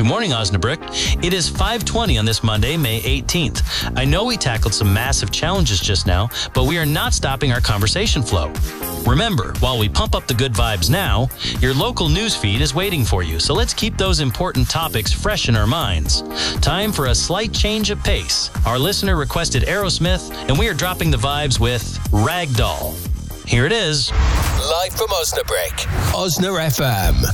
Good morning, Osnabrück. It is 5:20 on this Monday, May 18th. I know we tackled some massive challenges just now, but we are not stopping our conversation flow. Remember, while we pump up the good vibes now, your local news feed is waiting for you, so let's keep those important topics fresh in our minds. Time for a slight change of pace. Our listener requested Aerosmith, and we are dropping the vibes with Ragdoll. Here it is. Live from Osnabrück, Osna FM.